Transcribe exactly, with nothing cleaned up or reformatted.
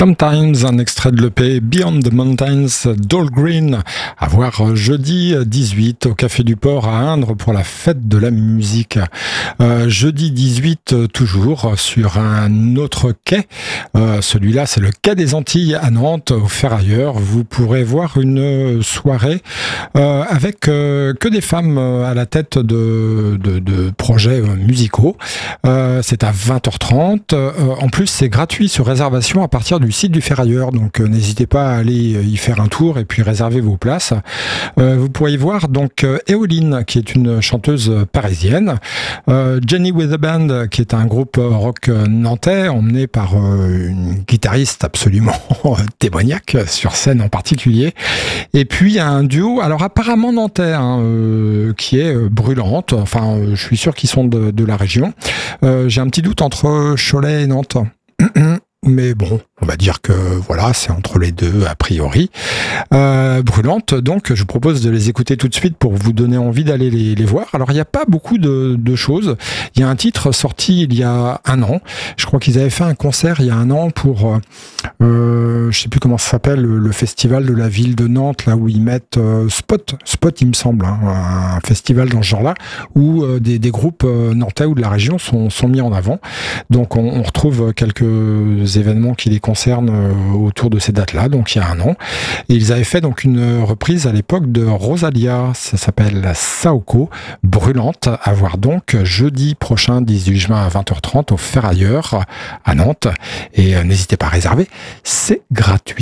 Sometimes, un extrait de l'E P Beyond the Mountains d'Allgreen, à voir jeudi dix-huit au Café du Port à Indre pour la fête de la musique. Euh, jeudi dix-huit, toujours sur un autre quai. Euh, celui-là, c'est le quai des Antilles à Nantes, au Ferrailleur. Vous pourrez voir une soirée euh, avec euh, que des femmes à la tête de, de, de projets musicaux. Euh, c'est à vingt heures trente. Euh, en plus, c'est gratuit sur réservation à partir du site du Ferrailleur, donc euh, n'hésitez pas à aller y faire un tour et puis réserver vos places. Euh, vous pourrez y voir donc euh, Éoline, qui est une chanteuse parisienne, euh, Jenny with a Band, qui est un groupe rock nantais emmené par euh, une guitariste absolument démoniaque sur scène en particulier, et puis un duo, alors apparemment nantais, hein, euh, qui est euh, Brûlante. Enfin, euh, je suis sûr qu'ils sont de, de la région. Euh, j'ai un petit doute entre Cholet et Nantes. Mais bon, on va dire que voilà, c'est entre les deux a priori. Euh, Brûlante, donc je vous propose de les écouter tout de suite pour vous donner envie d'aller les, les voir. Alors il n'y a pas beaucoup de, de choses. Il y a un titre sorti il y a un an. Je crois qu'ils avaient fait un concert il y a un an pour, euh, je sais plus comment ça s'appelle, le, le festival de la ville de Nantes, là où ils mettent euh, Spot, Spot il me semble, hein, un festival dans ce genre-là, où euh, des, des groupes euh, nantais ou de la région sont, sont mis en avant. Donc on, on retrouve quelques événements qui les concernent euh, autour de ces dates-là, donc il y a un an. Et ils avaient fait donc une reprise à l'époque de Rosalia, ça s'appelle Saoko, Brûlante, à voir donc jeudi prochain, dix-huit juin à vingt heures trente au Ferrailleur à Nantes. Et euh, n'hésitez pas à réserver, c'est gratuit.